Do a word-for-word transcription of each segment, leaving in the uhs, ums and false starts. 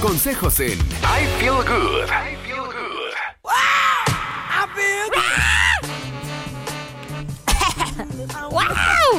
consejos en I Feel Good. I Feel Good. Wow, I feel good. ¡Wow!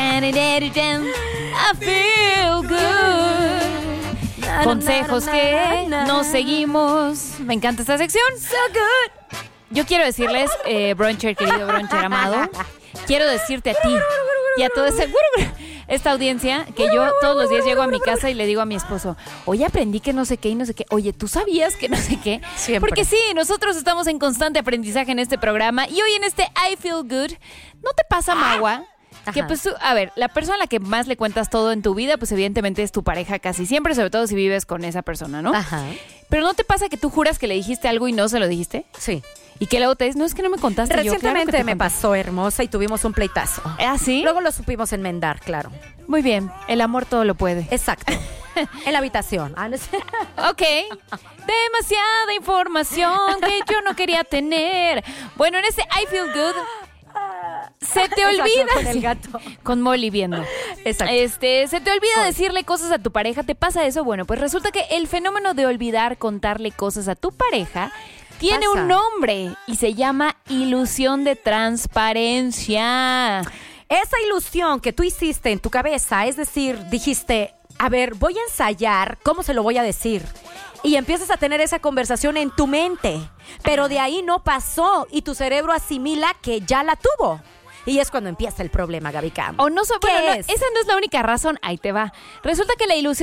I feel good. Consejos que nos seguimos. Me encanta esta sección. So good. Yo quiero decirles, eh, Broncher, querido Broncher amado, quiero decirte a ti y a toda esa, esta audiencia que yo todos los días llego a mi casa y le digo a mi esposo, oye, aprendí que no sé qué y no sé qué. Oye, ¿tú sabías que no sé qué? Siempre. Porque sí, nosotros estamos en constante aprendizaje en este programa y hoy en este I Feel Good, ¿no te pasa, Magua? Que Ajá. pues tú, a ver, la persona a la que más le cuentas todo en tu vida, pues evidentemente es tu pareja casi siempre, sobre todo si vives con esa persona, ¿no? Ajá. Pero ¿no te pasa que tú juras que le dijiste algo y no se lo dijiste? Sí. Y que luego te dices, no, es que no me contaste. Yo, Recientemente claro que te me conté. pasó, hermosa, y tuvimos un pleitazo. ¿Ah, sí? Luego lo supimos enmendar, claro. Muy bien, el amor todo lo puede. Exacto. En la habitación. Ah, no sé. Ok, demasiada información que yo no quería tener. Bueno, en este I Feel Good, se te Exacto, olvida. con el gato. Con Molly viendo. Exacto. Este, se te olvida Con- decirle cosas a tu pareja. ¿Te pasa eso? Bueno, pues resulta que el fenómeno de olvidar contarle cosas a tu pareja tiene Pasa. un nombre y se llama ilusión de transparencia. Esa ilusión que tú hiciste en tu cabeza, es decir, dijiste, a ver, voy a ensayar cómo se lo voy a decir. Y empiezas a tener esa conversación en tu mente. Pero de ahí no pasó y tu cerebro asimila que ya la tuvo. Y es cuando empieza el problema, Gaby Cam. O no, so- ¿Qué bueno, no, es? esa no es la única razón. Ahí te va. Resulta que la ilusión